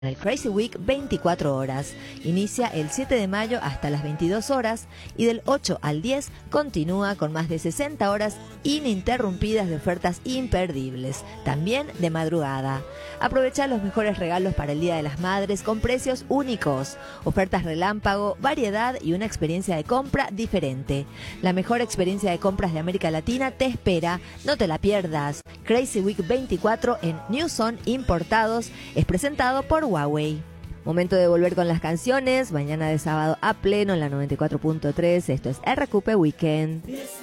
El Crazy Week 24 horas. Inicia el 7 de mayo hasta las 22 horas y del 8 al 10 continúa con más de 60 horas ininterrumpidas de ofertas imperdibles, también de madrugada. Aprovecha los mejores regalos para el Día de las Madres con precios únicos, ofertas relámpago, variedad y una experiencia de compra diferente. La mejor experiencia de compras de América Latina te espera, no te la pierdas. Crazy Week 24 en New Zone Importados es presentado por Huawei. Momento de volver con las canciones, mañana de sábado a pleno en la 94.3, esto es RQP Weekend.